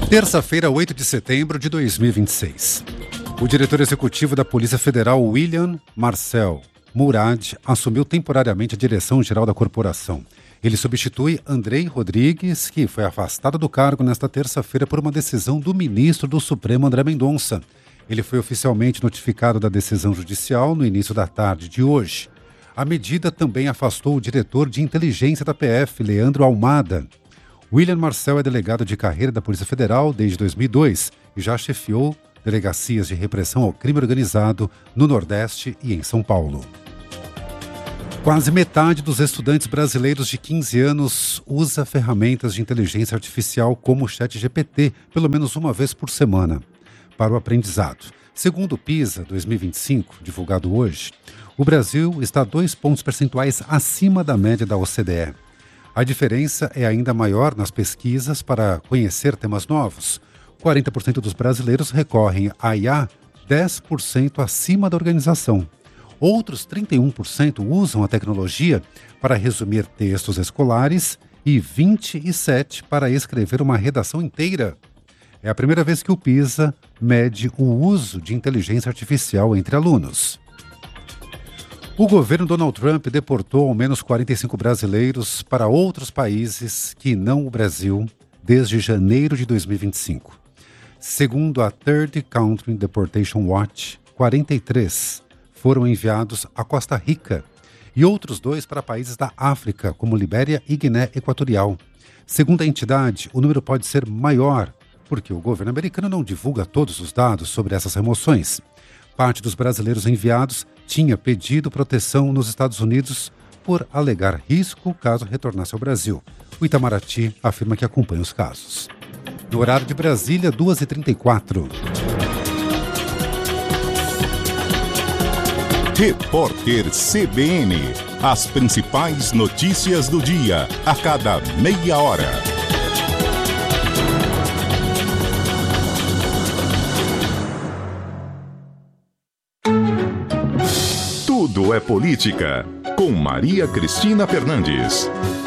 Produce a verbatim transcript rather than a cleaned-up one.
Terça-feira, oito de setembro de dois mil e vinte e seis. O diretor executivo da Polícia Federal, William Marcel Murad, assumiu temporariamente a direção-geral da corporação. Ele substitui Andrei Rodrigues, que foi afastado do cargo nesta terça-feira por uma decisão do ministro do Supremo, André Mendonça. Ele foi oficialmente notificado da decisão judicial no início da tarde de hoje. A medida também afastou o diretor de inteligência da P F, Leandro Almada. William Marcel é delegado de carreira da Polícia Federal desde dois mil e dois e já chefiou delegacias de repressão ao crime organizado no Nordeste e em São Paulo. Quase metade dos estudantes brasileiros de quinze anos usa ferramentas de inteligência artificial como o ChatGPT pelo menos uma vez por semana para o aprendizado. Segundo o PISA dois mil e vinte e cinco, divulgado hoje, o Brasil está dois pontos percentuais acima da média da O C D E. A diferença é ainda maior nas pesquisas para conhecer temas novos. quarenta por cento dos brasileiros recorrem à I A, dez por cento acima da organização. Outros trinta e um por cento usam a tecnologia para resumir textos escolares e vinte e sete por cento para escrever uma redação inteira. É a primeira vez que o PISA mede o uso de inteligência artificial entre alunos. O governo Donald Trump deportou ao menos quarenta e cinco brasileiros para outros países que não o Brasil desde janeiro de dois mil e vinte e cinco. Segundo a Third Country Deportation Watch, quarenta e três foram enviados à Costa Rica e outros dois para países da África, como Libéria e Guiné Equatorial. Segundo a entidade, o número pode ser maior, porque o governo americano não divulga todos os dados sobre essas remoções. Parte dos brasileiros enviados tinha pedido proteção nos Estados Unidos por alegar risco caso retornasse ao Brasil. O Itamaraty afirma que acompanha os casos. No horário de Brasília, duas e trinta e quatro. Repórter C B N. As principais notícias do dia, a cada meia hora. Tudo é política, com Maria Cristina Fernandes.